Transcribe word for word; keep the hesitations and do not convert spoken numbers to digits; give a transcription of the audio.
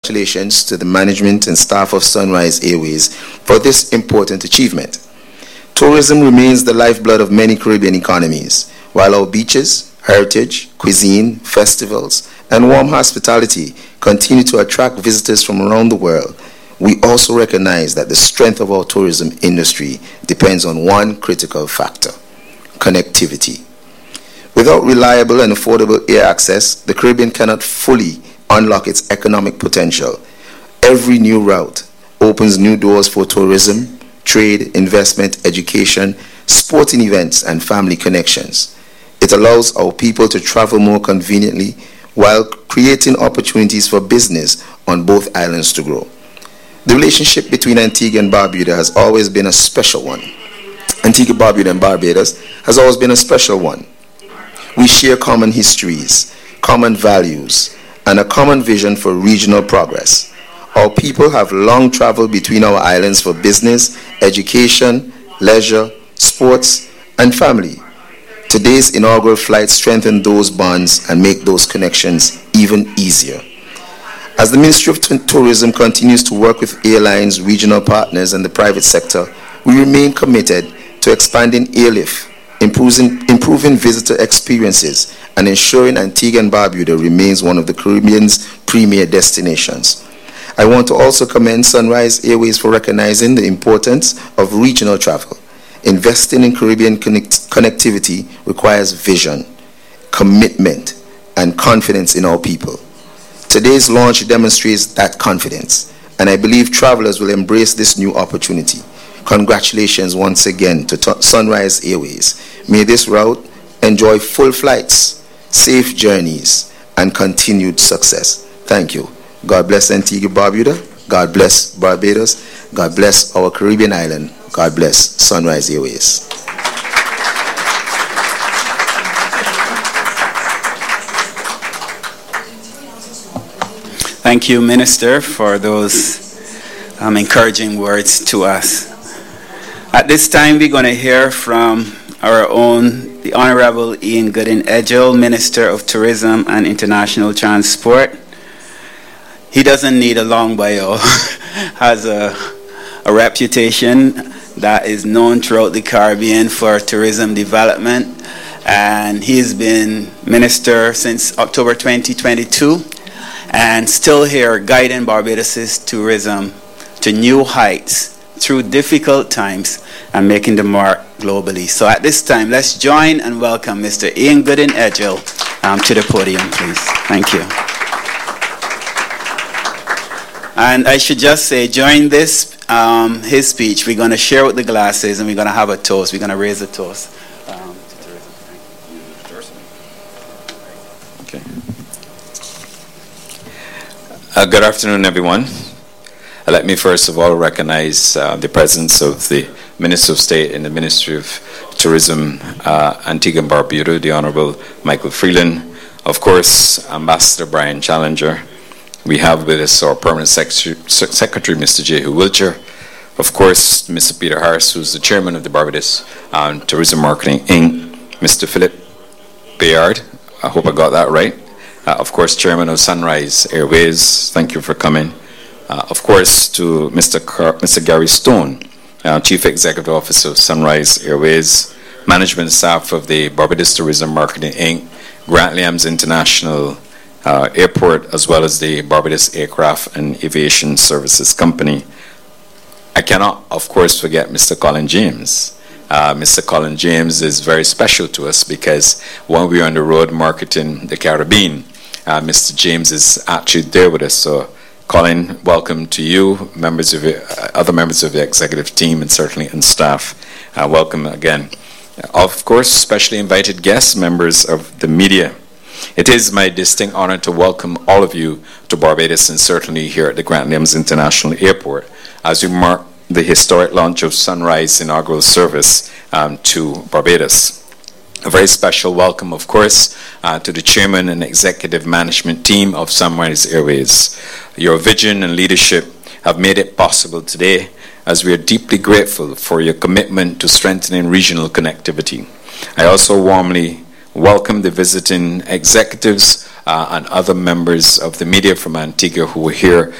congratulations to the management and staff of Sunrise Airways for this important achievement. Tourism remains the lifeblood of many Caribbean economies, while our beaches, heritage, cuisine, festivals, and warm hospitality continue to attract visitors from around the world. We also recognize that the strength of our tourism industry depends on one critical factor: connectivity. Without reliable and affordable air access, the Caribbean cannot fully unlock its economic potential. Every new route opens new doors for tourism, trade, investment, education, sporting events, and family connections. It allows our people to travel more conveniently while creating opportunities for business on both islands to grow. The relationship between Antigua and Barbuda has always been a special one. Antigua, Barbuda, and Barbados has always been a special one. We share common histories, common values, and a common vision for regional progress. Our people have long traveled between our islands for business, education, leisure, sports, and family. Today's inaugural flight strengthens those bonds and make those connections even easier. As the Ministry of Tourism continues to work with airlines, regional partners, and the private sector, we remain committed to expanding airlift, improving, improving visitor experiences, and ensuring Antigua and Barbuda remains one of the Caribbean's premier destinations. I want to also commend Sunrise Airways for recognizing the importance of regional travel. Investing in Caribbean connect- connectivity requires vision, commitment, and confidence in our people. Today's launch demonstrates that confidence, and I believe travelers will embrace this new opportunity. Congratulations once again to T- Sunrise Airways. May this route enjoy full flights, safe journeys, and continued success. Thank you. God bless Antigua Barbuda. God bless Barbados. God bless our Caribbean island. God bless Sunrise Airways. Thank you, Minister, for those um, encouraging words to us. At this time, we're going to hear from our own, the Honorable Ian Gooding-Edgell, Minister of Tourism and International Transport. He doesn't need a long bio, has a, a reputation that is known throughout the Caribbean for tourism development, and he's been Minister since October twenty twenty-two, and still here guiding Barbados' tourism to new heights through difficult times and making the mark globally. So at this time, let's join and welcome Mister Ian Gooding-Edgell um, to the podium, please. Thank you. And I should just say, during this, um, his speech, we're going to share with the glasses and we're going to have a toast. We're going to raise a toast. Um, to tourism. Okay. Uh, good afternoon, everyone. Uh, let me first of all recognize uh, the presence of the Minister of State in the Ministry of Tourism, uh, Antigua and Barbuda, the Honorable Michael Freeland. Of course, Ambassador Brian Challenger. We have with us our Permanent Secretary, Secretary Mister Jehu Wiltshire. Of course, Mister Peter Harris, who's the Chairman of the Barbados um, Tourism Marketing Incorporated. Mister Philip Bayard, I hope I got that right. Uh, of course, Chairman of Sunrise Airways, thank you for coming. Uh, of course, to Mister Car- Mister Gary Stone, uh, Chief Executive Officer of Sunrise Airways, Management Staff of the Barbados Tourism Marketing Incorporated, Grant Williams International Uh, Airport, as well as the Barbados Aircraft and Aviation Services Company. I cannot, of course, forget Mister Colin James. Uh, Mister Colin James is very special to us because when we are on the road marketing the Caribbean, uh, Mister James is actually there with us. So, Colin, welcome to you, members of your, uh, other members of the executive team, and certainly and staff. Uh, welcome again. Of course, specially invited guests, members of the media. It is my distinct honor to welcome all of you to Barbados and certainly here at the Grant Williams International Airport as we mark the historic launch of Sunrise inaugural service um, to Barbados. A very special welcome, of course, uh, to the Chairman and Executive Management Team of Sunrise Airways. Your vision and leadership have made it possible today, as we are deeply grateful for your commitment to strengthening regional connectivity. I also warmly welcome the visiting executives uh, and other members of the media from Antigua who were here